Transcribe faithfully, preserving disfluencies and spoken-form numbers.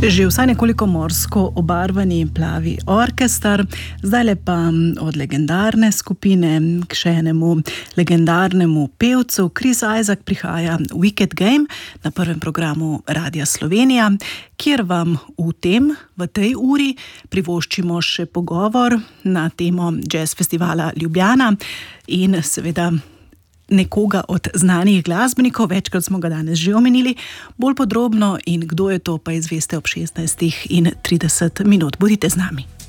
Že vsaj nekoliko morsko obarvani Plavi orkester, zdaj pa od legendarne skupine k še enemu legendarnemu pevcu. Chris Isaak prihaja Wicked Game na prvem programu Radia Slovenija, kjer vam v tem, v tej uri privoščimo še pogovor na temo Jazz Festivala Ljubljana in seveda nekoga od znanih glasbenikov, večkrat smo ga danes že omenili, bolj podrobno in kdo je to, pa izveste ob šestnajstih in trideset minut. Bodite z nami.